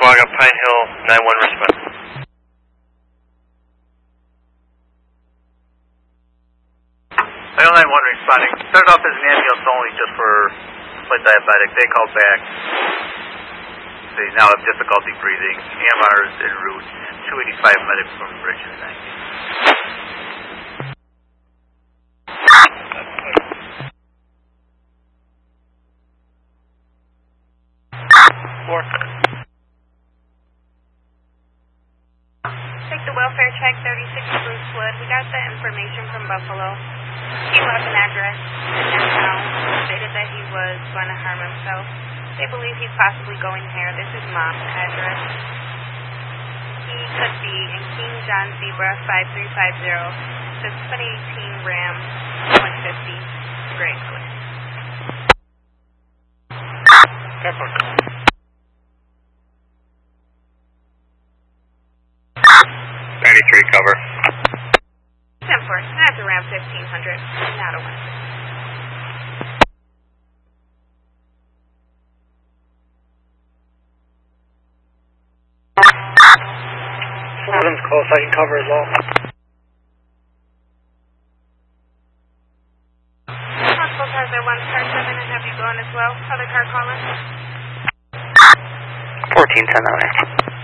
Chickamauga, Pine Hill, 9-1 respond. Pine Hill 9-1 responding. Started off as an ambulance only just for slight diabetic. They called back. They now have difficulty breathing. EMR is en route. 285 medic from Bridge 4. Take the welfare check, 36 Brucewood. We got the information from Buffalo. He left an address in their town. Stated that he was going to harm himself. They believe he's possibly going here. This is Mom's address. He could be in King John Zebra 5350. This 2018 Ram 150 gray color. 93 cover. 10-4. That's a Ram 1500, not a 150. Fordham's close, I can cover as well. Possible cars are 1 star 7 and have you going as well. Other car calling? 1410 on it.